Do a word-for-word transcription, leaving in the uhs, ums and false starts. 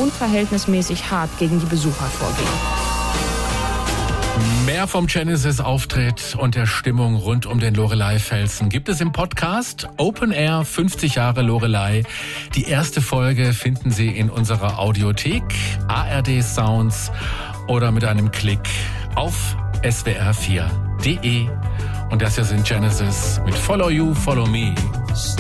unverhältnismäßig hart gegen die Besucher vorgehen. Mehr vom Genesis-Auftritt und der Stimmung rund um den Loreley-Felsen gibt es im Podcast Open Air fünfzig Jahre Loreley. Die erste Folge finden Sie in unserer Audiothek, A R D Sounds oder mit einem Klick auf S W R vier punkt de. Und das hier sind Genesis mit Follow You, Follow Me.